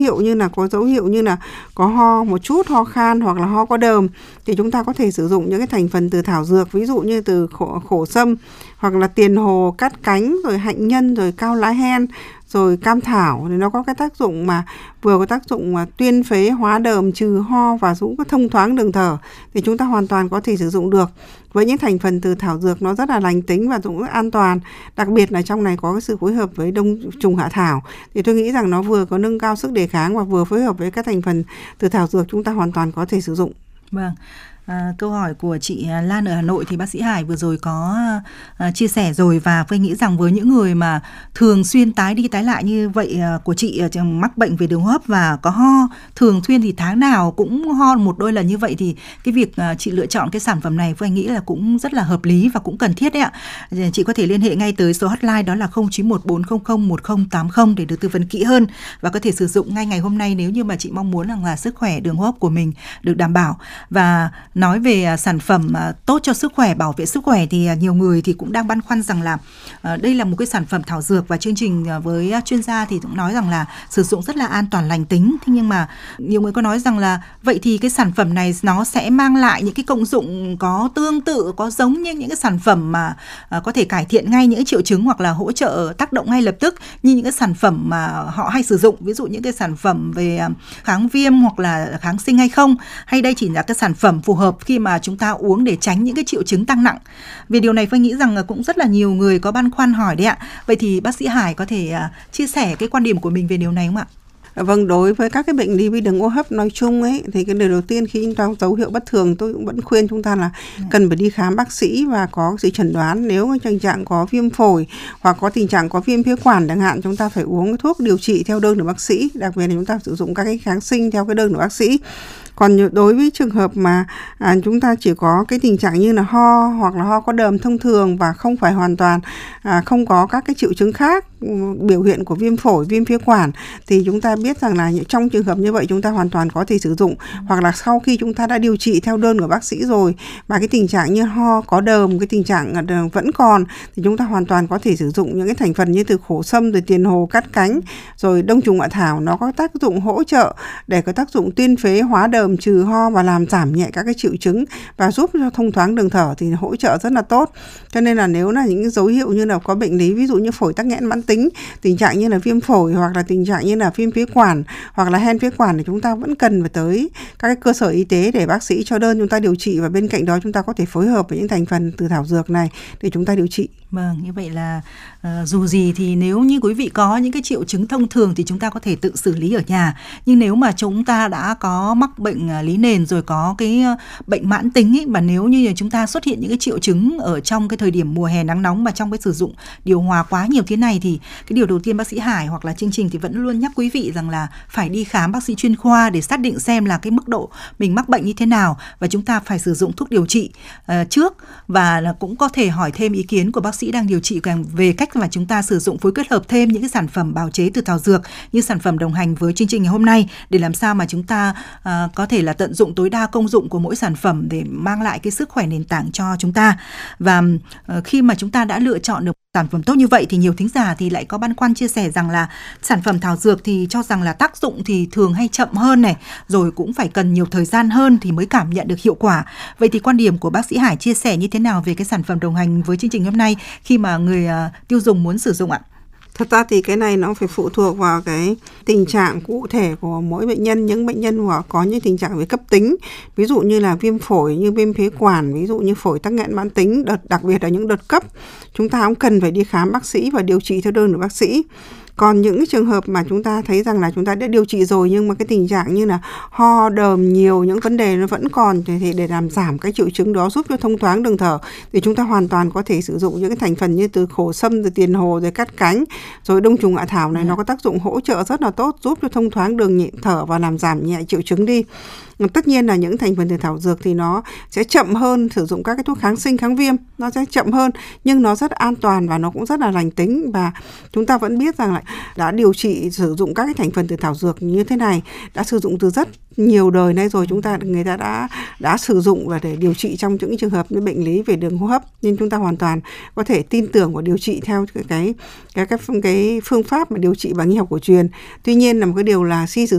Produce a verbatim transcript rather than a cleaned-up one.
hiệu như là có dấu hiệu như là có ho một chút, ho khan hoặc là ho có đờm thì chúng ta có thể sử dụng những cái thành phần từ thảo dược, ví dụ như từ khổ, khổ sâm hoặc là tiền hồ, cát cánh, rồi hạnh nhân, rồi cao lá hen, rồi cam thảo. Thì nó có cái tác dụng mà vừa có tác dụng mà tuyên phế, hóa đờm, trừ ho và cũng có thông thoáng đường thở, thì chúng ta hoàn toàn có thể sử dụng được. Với những thành phần từ thảo dược nó rất là lành tính và cũng an toàn, đặc biệt là trong này có cái sự phối hợp với đông trùng hạ thảo, thì tôi nghĩ rằng nó vừa có nâng cao sức đề kháng và vừa phối hợp với các thành phần từ thảo dược, chúng ta hoàn toàn có thể sử dụng. Vâng. À, câu hỏi của chị Lan ở Hà Nội thì bác sĩ Hải vừa rồi có à, chia sẻ rồi, và tôi nghĩ rằng với những người mà thường xuyên tái đi tái lại như vậy à, của chị à, mắc bệnh về đường hô hấp và có ho thường xuyên thì tháng nào cũng ho một đôi lần như vậy, thì cái việc à, chị lựa chọn cái sản phẩm này tôi nghĩ là cũng rất là hợp lý và cũng cần thiết đấy ạ. Chị có thể liên hệ ngay tới số hotline đó là không chín một bốn không không một không tám không để được tư vấn kỹ hơn và có thể sử dụng ngay ngày hôm nay nếu như mà chị mong muốn rằng là sức khỏe đường hô hấp của mình được đảm bảo. Và nói về sản phẩm tốt cho sức khỏe, bảo vệ sức khỏe thì nhiều người thì cũng đang băn khoăn rằng là đây là một cái sản phẩm thảo dược, và chương trình với chuyên gia thì cũng nói rằng là sử dụng rất là an toàn, lành tính. Thế nhưng mà nhiều người có nói rằng là vậy thì cái sản phẩm này nó sẽ mang lại những cái công dụng có tương tự, có giống như những cái sản phẩm mà có thể cải thiện ngay những triệu chứng hoặc là hỗ trợ tác động ngay lập tức như những cái sản phẩm mà họ hay sử dụng, ví dụ những cái sản phẩm về kháng viêm hoặc là kháng sinh hay không, hay đây chỉ là cái sản phẩm phù hợp khi mà chúng ta uống để tránh những cái triệu chứng tăng nặng. Vì điều này tôi nghĩ rằng cũng rất là nhiều người có băn khoăn hỏi đấy ạ. Vậy thì bác sĩ Hải có thể uh, chia sẻ cái quan điểm của mình về điều này không ạ? Vâng, đối với các cái bệnh lý về đường hô hấp nói chung ấy, thì cái điều đầu tiên khi chúng ta có dấu hiệu bất thường, tôi cũng vẫn khuyên chúng ta là cần phải đi khám bác sĩ và có sự chẩn đoán. Nếu tình trạng có viêm phổi hoặc có tình trạng có viêm phế quản chẳng hạn, chúng ta phải uống thuốc điều trị theo đơn của bác sĩ, đặc biệt là chúng ta sử dụng các cái kháng sinh theo cái đơn của bác sĩ. Còn đối với trường hợp mà à, chúng ta chỉ có cái tình trạng như là ho hoặc là ho có đờm thông thường và không phải hoàn toàn à, không có các cái triệu chứng khác, biểu hiện của viêm phổi, viêm phế quản, thì chúng ta biết rằng là trong trường hợp như vậy chúng ta hoàn toàn có thể sử dụng. Hoặc là sau khi chúng ta đã điều trị theo đơn của bác sĩ rồi mà cái tình trạng như ho có đờm, cái tình trạng vẫn còn, thì chúng ta hoàn toàn có thể sử dụng những cái thành phần như từ khổ sâm, rồi tiền hồ, cát cánh, rồi đông trùng hạ thảo. Nó có tác dụng hỗ trợ để có tác dụng tuyên phế, hóa đờm, trừ ho và làm giảm nhẹ các cái triệu chứng và giúp cho thông thoáng đường thở, thì hỗ trợ rất là tốt. Cho nên là nếu là những cái dấu hiệu như là có bệnh lý ví dụ như phổi tắc nghẽn mãn tính, tình trạng như là viêm phổi hoặc là tình trạng như là viêm phế quản hoặc là hen phế quản, thì chúng ta vẫn cần phải tới các cái cơ sở y tế để bác sĩ cho đơn chúng ta điều trị, và bên cạnh đó chúng ta có thể phối hợp với những thành phần từ thảo dược này để chúng ta điều trị. Vâng, như vậy là uh, dù gì thì nếu như quý vị có những cái triệu chứng thông thường thì chúng ta có thể tự xử lý ở nhà. Nhưng nếu mà chúng ta đã có mắc bệnh uh, lý nền rồi, có cái uh, bệnh mãn tính ấy, mà nếu như chúng ta xuất hiện những cái triệu chứng ở trong cái thời điểm mùa hè nắng nóng mà trong cái sử dụng điều hòa quá nhiều thế này, thì cái điều đầu tiên bác sĩ Hải hoặc là chương trình thì vẫn luôn nhắc quý vị rằng là phải đi khám bác sĩ chuyên khoa để xác định xem là cái mức độ mình mắc bệnh như thế nào, và chúng ta phải sử dụng thuốc điều trị uh, trước, và cũng có thể hỏi thêm ý kiến của bác sĩ đang điều trị về cách mà chúng ta sử dụng phối kết hợp thêm những cái sản phẩm bào chế từ thảo dược như sản phẩm đồng hành với chương trình ngày hôm nay, để làm sao mà chúng ta uh, có thể là tận dụng tối đa công dụng của mỗi sản phẩm để mang lại cái sức khỏe nền tảng cho chúng ta. Và uh, khi mà chúng ta đã lựa chọn được sản phẩm tốt như vậy thì nhiều thính giả thì lại có băn khoăn chia sẻ rằng là sản phẩm thảo dược thì cho rằng là tác dụng thì thường hay chậm hơn này, rồi cũng phải cần nhiều thời gian hơn thì mới cảm nhận được hiệu quả. Vậy thì quan điểm của bác sĩ Hải chia sẻ như thế nào về cái sản phẩm đồng hành với chương trình hôm nay khi mà người uh, tiêu dùng muốn sử dụng ạ? Thật ra thì cái này nó phải phụ thuộc vào cái tình trạng cụ thể của mỗi bệnh nhân. Những bệnh nhân mà có những tình trạng về cấp tính, ví dụ như là viêm phổi, như viêm phế quản, ví dụ như phổi tắc nghẽn mãn tính, đợt, đặc biệt là những đợt cấp, chúng ta cũng cần phải đi khám bác sĩ và điều trị theo đơn của bác sĩ. Còn những cái trường hợp mà chúng ta thấy rằng là chúng ta đã điều trị rồi nhưng mà cái tình trạng như là ho, đờm nhiều, những vấn đề nó vẫn còn, thì để làm giảm cái triệu chứng đó, giúp cho thông thoáng đường thở, thì chúng ta hoàn toàn có thể sử dụng những cái thành phần như từ khổ sâm, từ tiền hồ, rồi cát cánh, rồi đông trùng hạ thảo này. Nó có tác dụng hỗ trợ rất là tốt, giúp cho thông thoáng đường nhịp thở và làm giảm nhẹ triệu chứng đi. Tất nhiên là những thành phần từ thảo dược thì nó sẽ chậm hơn sử dụng các cái thuốc kháng sinh, kháng viêm, nó sẽ chậm hơn, nhưng nó rất an toàn và nó cũng rất là lành tính. Và chúng ta vẫn biết rằng là đã điều trị sử dụng các cái thành phần từ thảo dược như thế này đã sử dụng từ rất nhiều đời nay rồi, chúng ta người ta đã đã sử dụng và để điều trị trong những trường hợp như bệnh lý về đường hô hấp, nên chúng ta hoàn toàn có thể tin tưởng và điều trị theo cái cái cái cái, cái phương pháp mà điều trị bằng y học cổ truyền. Tuy nhiên là một cái điều là khi sử